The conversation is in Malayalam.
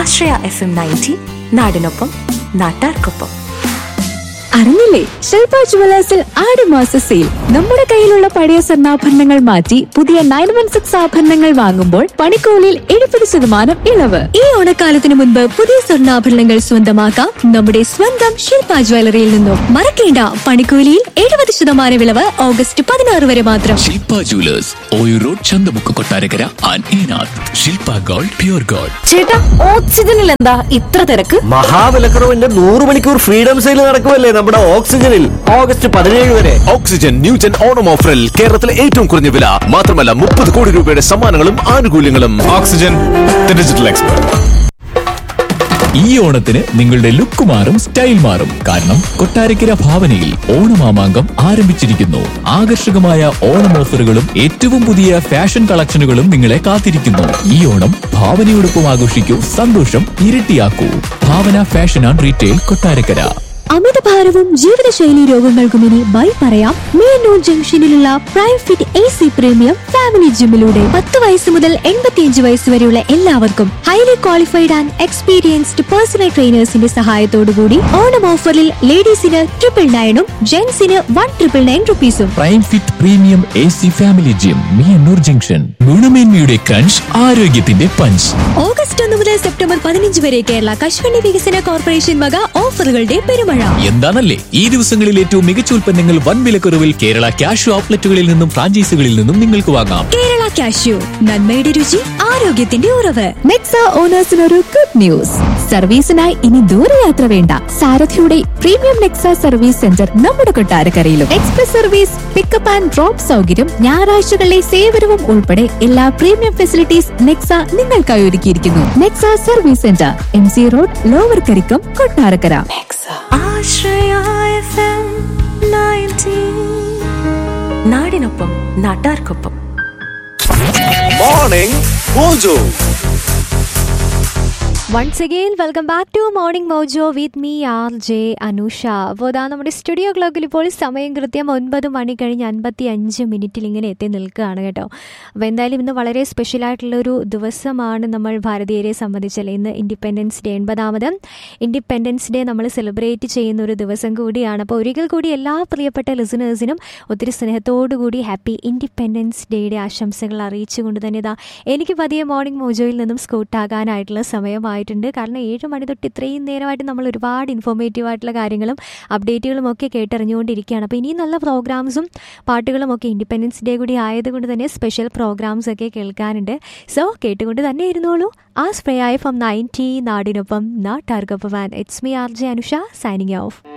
ആശ്രയ FM 90 നാടിനൊപ്പം നാട്ടാർക്കൊപ്പം. അറിഞ്ഞില്ലേ, ശില്പ ജുവലേഴ്സിൽ ആടുമാസ സെയിൽ. നമ്മുടെ കയ്യിലുള്ള പഴയ സ്വർണ്ണാഭരണങ്ങൾ മാറ്റി പുതിയ 916 ആഭരണങ്ങൾ വാങ്ങുമ്പോൾ പണിക്കൂലിയിൽ 70% ഇളവ്. ഈ ഓണക്കാലത്തിന് മുൻപ് പുതിയ സ്വർണ്ണാഭരണങ്ങൾ സ്വന്തമാക്കാം നമ്മുടെ സ്വന്തം ശില്പ ജ്വല്ലറിയിൽ നിന്നും. മറക്കേണ്ട, പണിക്കൂലിയിൽ 70% ഇളവ് ഓഗസ്റ്റ് 16 വരെ മാത്രം. ശില്പ jewellers, Oyoor road, Chanthamukku, Kottarakkara and ഈനാഥ്. Shilpa gold, pure gold. ചേട്ടാ, ഓക്സിജനിൽ എന്താ ഇത്ര തിരക്ക്? മഹാവിലക്കുറവിന്റെ 100 മണിക്കൂർ ഫ്രീഡം സെയിൽ നടക്കുമല്ലേ നമ്മുടെ ഓക്സിജനിൽ. ഓഗസ്റ്റ് 17 വരെ. ഓക്സിജൻ ന്യൂജൻ ഓണം ഓഫറിൽ കേരളത്തിലെ ഏറ്റവും കുറഞ്ഞ വില മാത്രമല്ല 30 കോടി രൂപയുടെ സമ്മാനങ്ങളും ആനുകൂല്യങ്ങളും. Oxygen, the digital expert. ഈ ഓണത്തിന് നിങ്ങളുടെ ലുക്ക് മാറും, സ്റ്റൈൽ മാറും. കാരണം കൊട്ടാരക്കര ഭാവനയിൽ ഓണമാമാങ്കം ആരംഭിച്ചിരിക്കുന്നു. ആകർഷകമായ ഓണം ഓഫറുകളും ഏറ്റവും പുതിയ ഫാഷൻ കളക്ഷനുകളും നിങ്ങളെ കാത്തിരിക്കുന്നു. ഈ ഓണം ഭാവനയോടൊപ്പം ആഘോഷിക്കൂ, സന്തോഷം ഇരട്ടിയാക്കൂ. ഭാവന ഫാഷൻ ആൻഡ് റീറ്റെയിൽ, കൊട്ടാരക്കര. അമിതഭാരവും ജീവിതശൈലി രോഗങ്ങൾക്കും ഇനി ബൈ പറയാം മേനൂർ ജംഗ്ഷനിലുള്ള prime fit AC premium family ജിമ്മിലൂടെ. 10 വയസ്സ് മുതൽ 85 വയസ്സ് വരെയുള്ള എല്ലാവർക്കും highly qualified and experienced personal ട്രെയിനേഴ്സിന്റെ സഹായത്തോടുകൂടി ഓണം ഓഫറിൽ ലേഡീസിന് 999 ജെന്റ്സിന് 199 റുപ്പീസും. Prime fit premium AC family gym, മേനൂർ junction. ഗുണമേന്മയുടെ crunch, ആരോഗ്യത്തിന്റെ പഞ്ച്. ഓഗസ്റ്റ് 1 മുതൽ സെപ്റ്റംബർ 15 വരെ കേരള കശുവണ്ടി വികസന കോർപ്പറേഷൻ വക ഓഫറുകളുടെ പെരുമഴ. എന്താണല്ലേ, ഈ ദിവസങ്ങളിൽ ഏറ്റവും മികച്ച ഉൽപ്പന്നങ്ങൾ വൻ വിലക്കുറവിൽ കേരള ക്യാഷ് ഔട്ട്ലെറ്റുകളിൽ നിന്നും ഫ്രാഞ്ചൈസികളിൽ നിന്നും നിങ്ങൾക്ക് വാങ്ങാം. കേരള കാഷ്യൂ, നന്മയുടെ രുചി, ആരോഗ്യത്തിന്റെ ഉറവ്. Nexa ഓണേഴ്സിനൊരു good news. സർവീസിനായി ഇനി ദൂരയാത്ര വേണ്ട. സാരഥിയുടെ പ്രീമിയം നെക്സ സർവീസ് സെന്റർ നമ്മുടെ കൊട്ടാരക്കരയിലും. Express service, pickup and drop സൗകര്യം, ഞായറാഴ്ചകളിലെ സേവനവും ഉൾപ്പെടെ എല്ലാ പ്രീമിയം ഫെസിലിറ്റീസ് നെക്സ നിങ്ങൾക്കായി ഒരുക്കിയിരിക്കുന്നു. Nexa service centre, MC road, lower Karikkam, Kottarakkara. ആശ്രയ FM 90 നാടിനൊപ്പം നാട്ടാർക്കൊപ്പം. Morning mojo. Once again, welcome back to Morning Mojo with me, RJ Anusha. അപ്പോൾ അതാ നമ്മുടെ സ്റ്റുഡിയോ ക്ലോക്കിൽ ഇപ്പോൾ സമയം കൃത്യം 9 മണി കഴിഞ്ഞ് 55 ഇങ്ങനെ എത്തി നിൽക്കുകയാണ് കേട്ടോ. അപ്പോൾ എന്തായാലും ഇന്ന് വളരെ സ്പെഷ്യലായിട്ടുള്ളൊരു ദിവസമാണ് നമ്മൾ ഭാരതീയരെ സംബന്ധിച്ചല്ലേ. ഇന്ന് ഇൻഡിപെൻഡൻസ് ഡേ, 80ാമത് ഇൻഡിപെൻഡൻസ് ഡേ നമ്മൾ സെലിബ്രേറ്റ് ചെയ്യുന്ന ഒരു ദിവസം കൂടിയാണ്. അപ്പോൾ ഒരിക്കൽ കൂടി എല്ലാ പ്രിയപ്പെട്ട ലിസണേഴ്സിനും ഒത്തിരി സ്നേഹത്തോടു കൂടി ഹാപ്പി ഇൻഡിപെൻഡൻസ് ഡേയുടെ ആശംസകൾ അറിയിച്ചുകൊണ്ട് തന്നെ ഇതാ എനിക്ക് പതിയെ മോർണിംഗ് മോജോയിൽ നിന്നും സ്കൂട്ടാകാനായിട്ടുള്ള സമയമായി. കാരണം 7 മണി തൊട്ട് ഇത്രയും നേരമായിട്ട് നമ്മൾ ഒരുപാട് ഇൻഫോർമേറ്റീവ് ആയിട്ടുള്ള കാര്യങ്ങളും അപ്ഡേറ്റുകളും ഒക്കെ കേട്ടറിഞ്ഞുകൊണ്ടിരിക്കുകയാണ്. അപ്പോൾ ഇനി നല്ല പ്രോഗ്രാംസും പാട്ടുകളും ഒക്കെ ഇൻഡിപെൻഡൻസ് ഡേ കൂടി ആയതുകൊണ്ട് തന്നെ സ്പെഷ്യൽ പ്രോഗ്രാംസ് ഒക്കെ കേൾക്കാനുണ്ട്. സോ കേട്ടുകൊണ്ട് തന്നെ ഇരുന്നോളൂ. ആശ്രയ FM 90 നാടിനൊപ്പം നാട്ടാർക്കൊപ്പം. It's me RJ Anusha signing off.